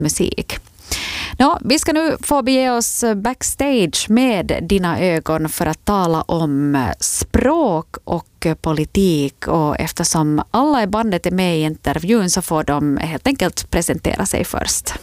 musik. Vi ska nu få bege oss backstage med dina ögon för att tala om språk och politik, och eftersom alla i bandet är med i intervjun så får de helt enkelt presentera sig först.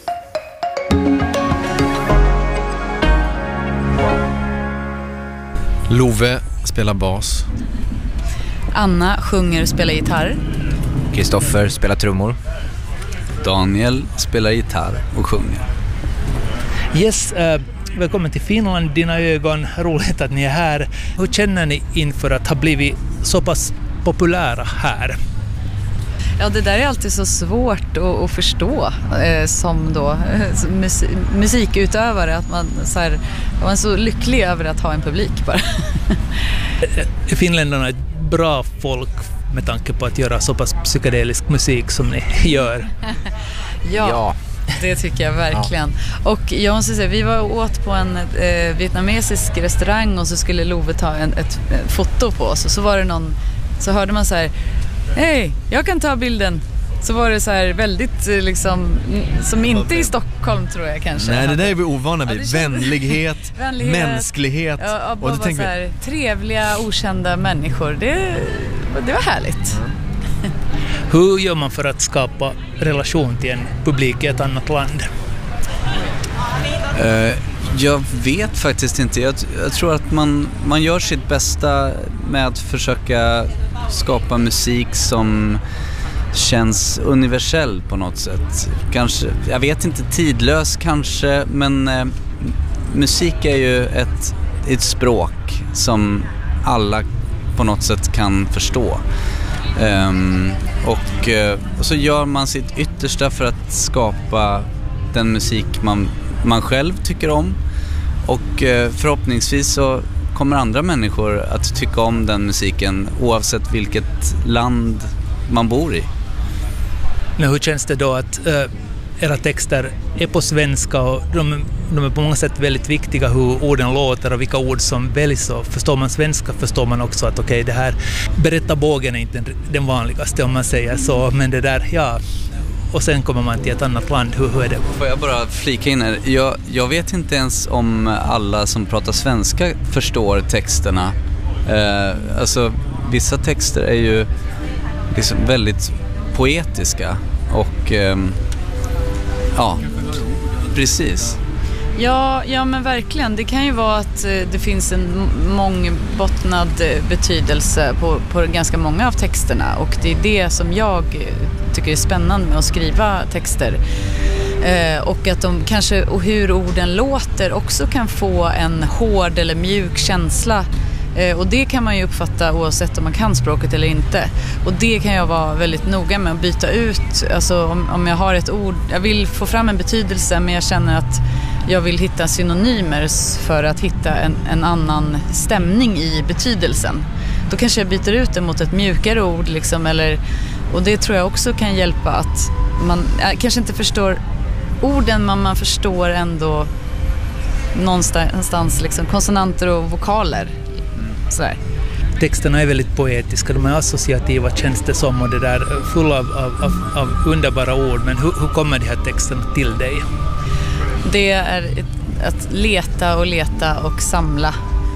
Love spelar bas. Anna sjunger och spelar gitarr. Kristoffer spelar trummor. Daniel spelar gitarr och sjunger. Yes, välkommen till Finland, dina ögon. Roligt att ni är här. Hur känner ni inför att ha blivit så pass populära här? Ja, det där är alltid så svårt att förstå som då musikutövare, att man är så lycklig över att ha en publik bara. Finländarna är ett bra folk med tanke på att göra så pass psykedelisk musik som ni gör. Ja. Det tycker jag verkligen. Ja. Och jag måste säga, vi var åt på en vietnamesisk restaurang och så skulle Love ta ett foto på oss, och så var det så hörde man så här: hej, jag kan ta bilden. Så var det så här väldigt liksom, som inte i Stockholm tror jag kanske. Nej, det där är vi ovana vid. Vänlighet, mänsklighet. Ja, och det så här, trevliga, okända människor. Det var härligt. Hur gör man för att skapa relation till en publik i ett annat land? Jag vet faktiskt inte. Jag tror att man gör sitt bästa med att försöka skapa musik som känns universell på något sätt. Kanske, jag vet inte, tidlös kanske, men musik är ju ett språk som alla på något sätt kan förstå. Och så gör man sitt yttersta för att skapa den musik man själv tycker om, och förhoppningsvis så kommer andra människor att tycka om den musiken oavsett vilket land man bor i. Men hur känns det då att era texter är på svenska, och de är på många sätt väldigt viktiga, hur orden låter och vilka ord som väljs, och förstår man svenska förstår man också att okej, det här berättarbågen är inte den vanligaste om man säger så, men det där, ja, och sen kommer man till ett annat land, hur är det? Får jag bara flika in här? Jag vet inte ens om alla som pratar svenska förstår texterna. Alltså vissa texter är ju liksom väldigt poetiska och ja, precis. Ja, men verkligen. Det kan ju vara att det finns en mångbottnad betydelse på ganska många av texterna, och det är det som jag tycker är spännande med att skriva texter. Och att de kanske, och hur orden låter också kan få en hård eller mjuk känsla. Och det kan man ju uppfatta oavsett om man kan språket eller inte. Och det kan jag vara väldigt noga med att byta ut. Alltså om jag har ett ord, jag vill få fram en betydelse, men jag känner att jag vill hitta synonymer för att hitta en annan stämning i betydelsen. Då kanske jag byter ut det mot ett mjukare ord liksom, och det tror jag också kan hjälpa att man kanske inte förstår orden, men man förstår ändå någonstans liksom konsonanter och vokaler. Sådär. Texterna är väldigt poetiska, de är associativa, känns det som, och det där fulla av underbara ord. Men hur kommer de här texterna till dig? Det är att leta och samla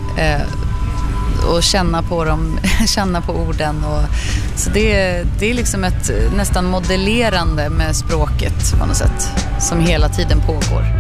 och känna på dem, känna på orden, och så det är liksom ett nästan modellerande med språket på något sätt som hela tiden pågår.